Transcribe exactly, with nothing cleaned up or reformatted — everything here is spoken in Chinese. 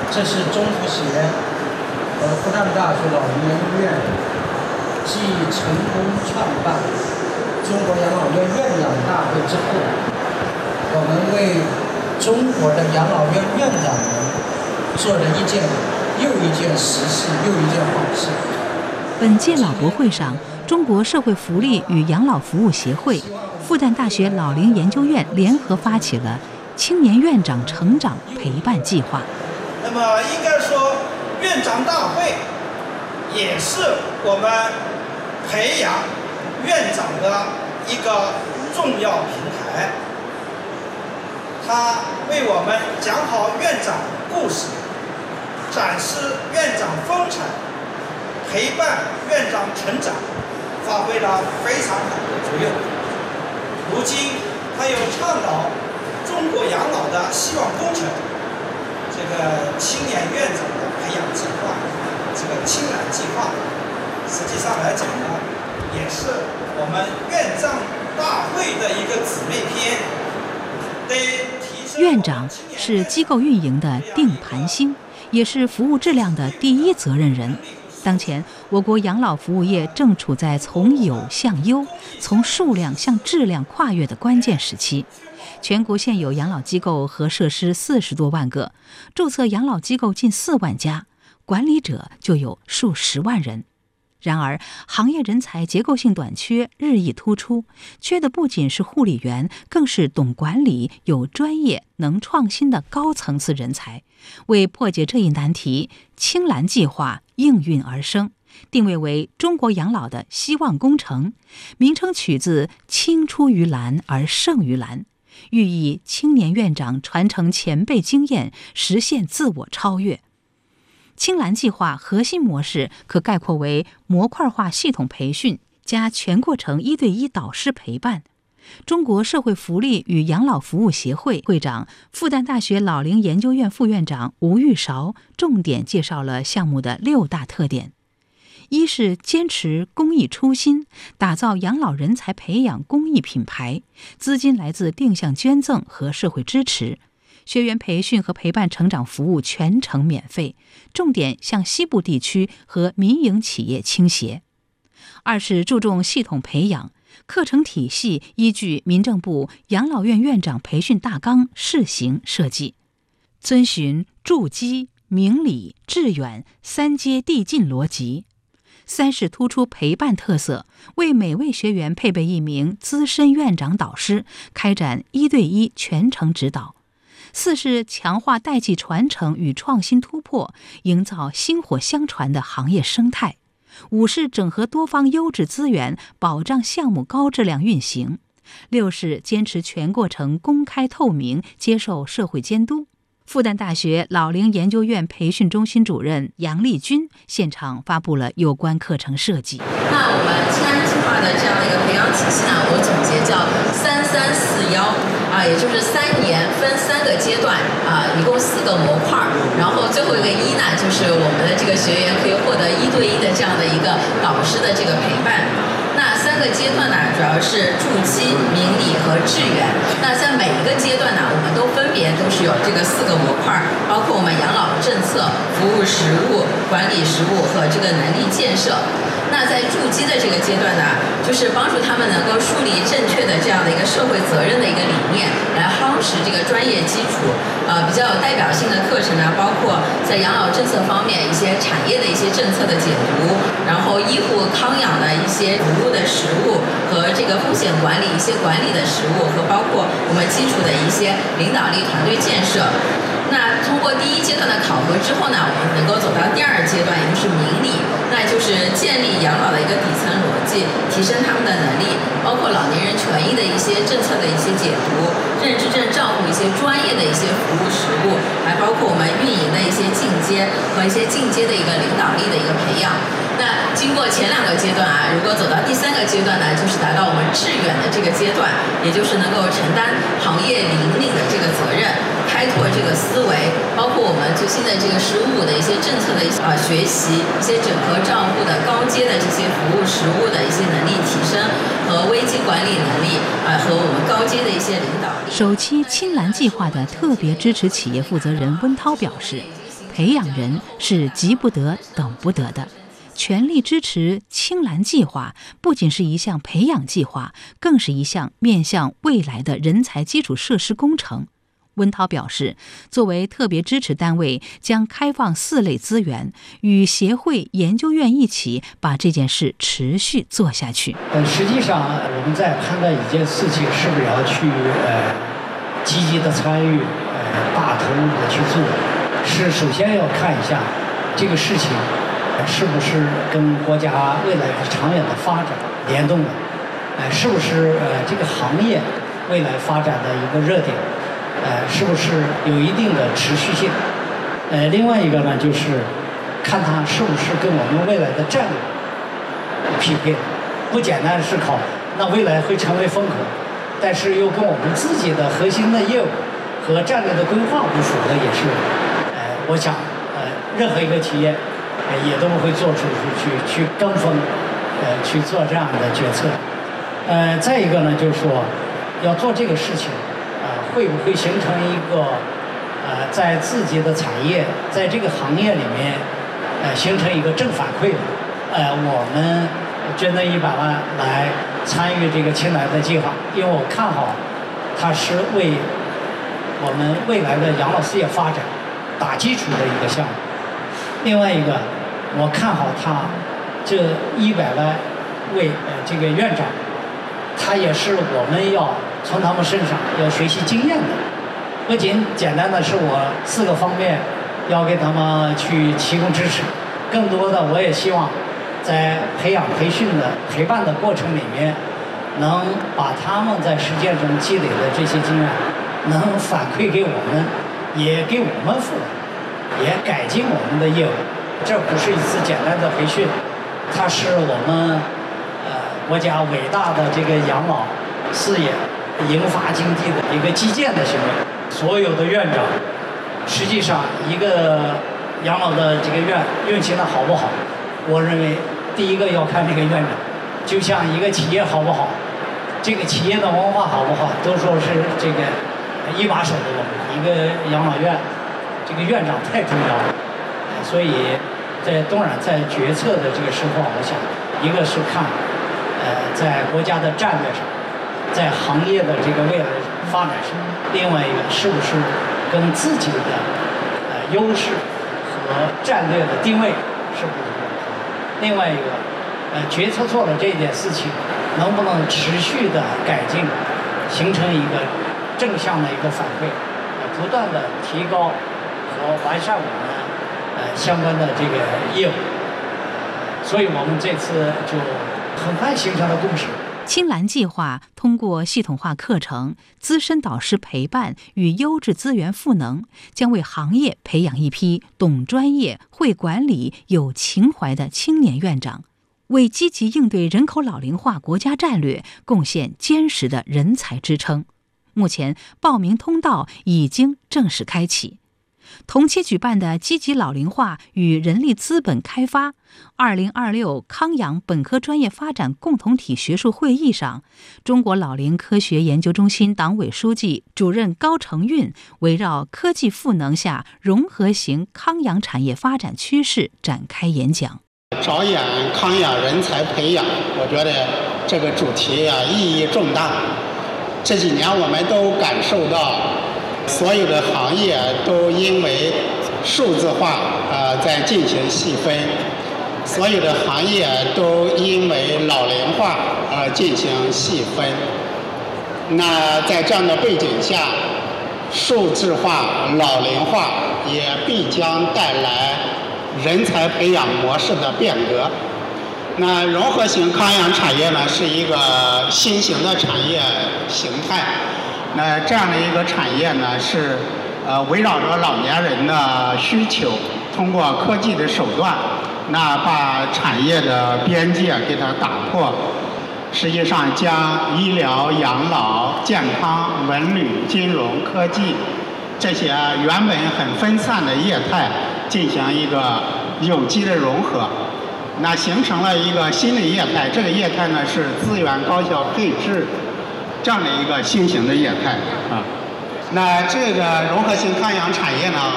这是中福协和复旦大学老年院继成功创办中国养老院院长大会之后，我们为中国的养老院院长们做了一件又一件实事，又一件好事。 本届老博会上，中国社会福利与养老服务协会、复旦大学老龄研究院联合发起了青年院长成长陪伴计划。 那么应该说，院长大会也是我们培养院长的一个重要平台。它为我们讲好院长故事，展示院长风采，陪伴院长成长，发挥了非常好的作用。如今，它又倡导中国养老的希望工程，这个青年院长的培养计划，这个青蓝计划，实际上来讲呢，也是我们院长大会的一个姊妹篇。对提升院长是机构运营的定盘星，也是服务质量的第一责任人。当前，我国养老服务业正处在从有向优、从数量向质量跨越的关键时期。全国现有养老机构和设施四十多万个，注册养老机构近四万家，管理者就有数十万人。然而，行业人才结构性短缺日益突出，缺的不仅是护理员，更是懂管理、有专业、能创新的高层次人才。为破解这一难题，青蓝计划应运而生，定位为中国养老的希望工程，名称取自青出于蓝而胜于蓝，寓意青年院长传承前辈经验，实现自我超越。青蓝计划核心模式可概括为模块化系统培训加全过程一对一导师陪伴。中国社会福利与养老服务协会会长、复旦大学老龄研究院副院长吴玉韶重点介绍了项目的六大特点：一是坚持公益初心，打造养老人才培养公益品牌，资金来自定向捐赠和社会支持。学员培训和陪伴成长服务全程免费，重点向西部地区和民营企业倾斜。二是注重系统培养，课程体系依据民政部养老院院长培训大纲试行设计，遵循筑基、明理、致远三阶递进逻辑。三是突出陪伴特色，为每位学员配备一名资深院长导师，开展一对一全程指导。四是强化代际传承与创新突破，营造薪火相传的行业生态。五是整合多方优质资源，保障项目高质量运行。六是坚持全过程公开透明，接受社会监督。复旦大学老龄研究院培训中心主任杨丽君现场发布了有关课程设计。 那我们青蓝计划的这样的一个培养体系呢，我总结叫三三四幺啊，也就是三年分三个阶段啊，一共四个模块，然后最后一个一呢，就是我们的这个学员可以获得一对一的这样的一个导师的这个陪伴。那三个阶段呢，主要是筑基、明理和致远。那在每一个阶段呢，我们都分别都是有这个四个模块，包括我们养老政策、服务实务、管理实务和这个能力建设。那在筑基的这个阶段呢，就是帮助他们能够树立正确的这样的一个社会责任的一个理念，来夯实这个专业基础。呃，比较有代表性的课程呢，包括在养老政策方面一些产业的一些政策的解读，然后医护康养的一些服务的实务和这个风险管理一些管理的实务，和包括我们基础的一些领导力团队建设。那通过第一阶段的考核之后呢，我们能够走到第二阶段，也就是明理，那就是建立养老的一个底层逻辑，提升他们的能力，包括老年人权益的一些政策的一些解读，认知症照顾一些专业的一些服务实务，还包括我们运营的一些进阶和一些进阶的一个领导力的一个培养。那经过前两个阶段啊，如果走到第三个阶段呢，就是达到我们致远的这个阶段，也就是能够承担行业引领的这个责任，开拓这个思维，包括我们最新的这个十五五的一些政策的一些啊学习，一些整合账户的高阶的这些服务实务的一些能力提升和危机管理能力啊，和我们高阶的一些领导力。 首期青蓝计划的特别支持企业负责人温涛表示，培培养人是急不得、等不得的。全力支持青蓝计划不仅是一项培养计划，更是一项面向未来的人才基础设施工程。温涛表示，作为特别支持单位，将开放四类资源，与协会、研究院一起把这件事持续做下去。 呃，实际上我们在判断一件事情是不是要去呃积极的参与，呃大投入的去做，是首先要看一下这个事情是不是跟国家未来的长远的发展联动的，呃，是不是呃这个行业未来发展的一个热点。呃，是不是有一定的持续性？呃，另外一个呢，就是看它是不是跟我们未来的战略匹配，不简单是考那未来会成为风口，但是又跟我们自己的核心的业务和战略的规划不符的，也是，呃，我想，呃，任何一个企业，呃，也都不会做出去去去跟风，呃，去做这样的决策。呃，再一个呢，就是说要做这个事情。会不会形成一个，呃，在自己的产业，在这个行业里面，呃，形成一个正反馈？呃，我们捐赠一百万来参与这个青蓝的计划，因为我看好它是为我们未来的养老事业发展打基础的一个项目。另外一个，我看好它这一百万位呃这个院长，他也是我们要。从他们身上要学习经验的，不仅简单的是我四个方面要给他们去提供支持，更多的我也希望在培养培训的陪伴的过程里面，能把他们在实践中积累的这些经验能反馈给我们，也给我们赋能，也改进我们的业务。这不是一次简单的培训，它是我们呃国家伟大的这个养老事业营发经济的一个基建的行为。所有的院长，实际上一个养老的这个院运行的好不好，我认为第一个要看这个院长。就像一个企业好不好，这个企业的文化好不好，都说是这个一把手的。一个养老院，这个院长太重要了。所以在当然在决策的这个时候，我想一个是看呃在国家的战略上，在行业的这个未来发展上，另外一个是不是跟自己的呃优势和战略的定位是不是吻合？另外一个，呃，决策做了这件事情，能不能持续的改进，形成一个正向的一个反馈，呃，不断的提高和完善我们呃相关的这个业务。所以我们这次就很快形成了共识。 青蓝计划通过系统化课程、资深导师陪伴与优质资源赋能，将为行业培养一批懂专业、会管理、有情怀的青年院长，为积极应对人口老龄化国家战略贡献坚实的人才支撑。目前报名通道已经正式开启。同期举办的积极老龄化与人力资本开发二零二六康养本科专业发展共同体学术会议上，中国老龄科学研究中心党委书记、主任高成运围绕科技赋能下融合型康养产业发展趋势展开演讲。 着眼康养人才培养，我觉得这个主题啊意义重大。这几年我们都感受到，所有的行业都因为数字化呃在进行细分，所有的行业都因为老龄化而进行细分。那在这样的背景下，数字化、老龄化也必将带来人才培养模式的变革。那融合型康养产业呢，是一个新型的产业形态。那这样的一个产业呢，是呃围绕着老年人的需求，通过科技的手段，那把产业的边界给它打破。实际上，将医疗、养老、健康、文旅、金融、科技这些原本很分散的业态进行一个有机的融合，那形成了一个新的业态。这个业态呢是资源高效配置这样的一个新型的业态啊。那这个融合型康养产业呢，